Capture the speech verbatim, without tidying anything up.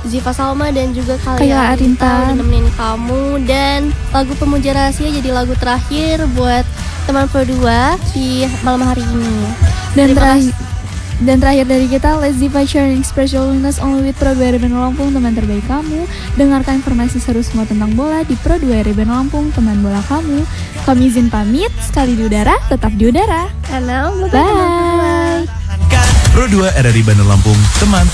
Ziva Salma dan juga Kayla Kayla Arinta Arinta udah nemenin kamu. Dan lagu Pemuja Rahasia jadi lagu terakhir buat teman Pro dua di malam hari ini. Dan Terima terakhir Dan terakhir dari kita, Let's Divide Sharing Special Lunas Only with Pro dua R B N Lampung, teman terbaik kamu. Dengarkan informasi seru semua tentang bola di Pro dua R B N Lampung, teman bola kamu. Kami izin pamit, sekali di udara, tetap di udara. Halo, Bye. Pro dua R R I Bandar Lampung, teman